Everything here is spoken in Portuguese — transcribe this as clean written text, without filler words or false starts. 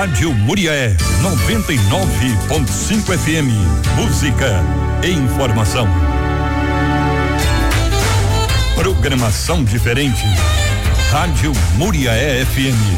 Rádio Muriaé 99.5 FM. Música e informação. Programação diferente. Rádio Muriaé FM